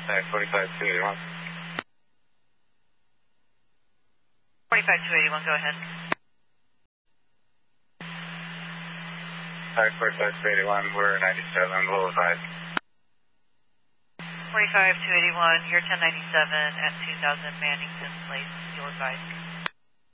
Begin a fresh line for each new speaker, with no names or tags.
Hi, 45281.
45281, go ahead.
Hi, 45281, we're 97, low advice.
45281, you're 1097 at 2000 Mannington Place, you'll advise.